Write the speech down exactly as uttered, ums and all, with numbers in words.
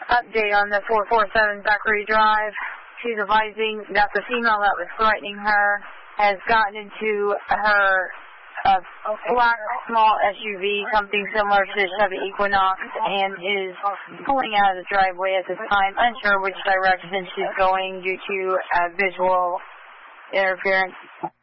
Update on the four four seven Thackeray Drive. She's advising that the female that was threatening her has gotten into her uh, black small S U V, something similar to the Chevy Equinox, and is pulling out of the driveway at this time, unsure which direction she's going due to uh, visual interference.